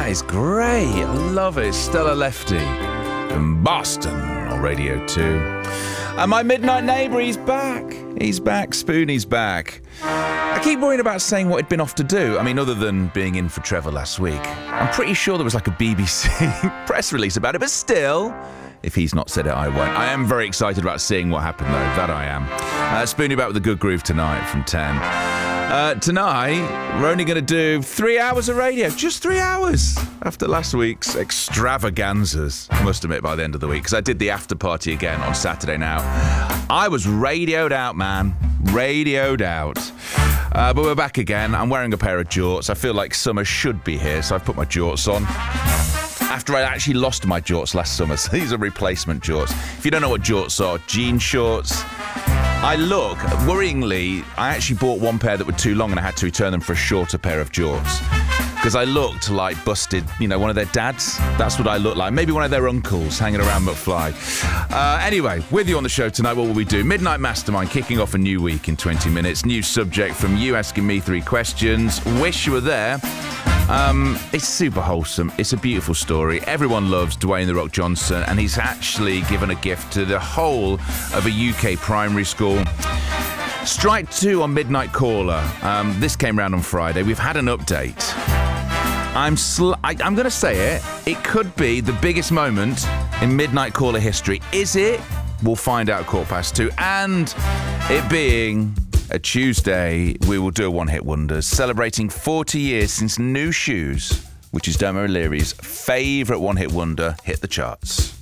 That is great. I love it. Stella Lefty from Boston on Radio 2. And my midnight neighbour, he's back. He's back. Spoonie's back. I keep worrying about saying what he'd been off to do. I mean, other than being in for Trevor last week. I'm pretty sure there was like a BBC press release about it, but still, if he's not said it, I won't. I am very excited about seeing what happened, though. That I am. Spoonie back with a good groove tonight from 10. Tonight, we're only going to do 3 hours of radio. Just 3 hours after last week's extravaganzas. I must admit, by the end of the week, because I did the after party again on Saturday now. I was radioed out, man. Radioed out. But we're back again. I'm wearing a pair of jorts. I feel like summer should be here, so I've put my jorts on. After I actually lost my jorts last summer, so these are replacement jorts. If you don't know what jorts are, jean shorts. Worryingly, I actually bought one pair that were too long and I had to return them for a shorter pair of jorts. Because I looked like busted, one of their dads. That's what I look like. Maybe one of their uncles hanging around McFly. Anyway, with you on the show tonight, what will we do? Midnight Mastermind kicking off a new week in 20 minutes. New subject from you asking me 3 questions. Wish you were there. It's super wholesome. It's a beautiful story. Everyone loves Dwayne "The Rock" Johnson, and he's actually given a gift to the whole of a UK primary school. Strike 2 on Midnight Caller. This came round on Friday. We've had an update. I'm going to say it. It could be the biggest moment in Midnight Caller history. Is it? We'll find out at 2:15. And it being a Tuesday, we will do a one-hit wonders, celebrating 40 years since New Shoes, which is Dermot O'Leary's favourite one-hit wonder, hit the charts.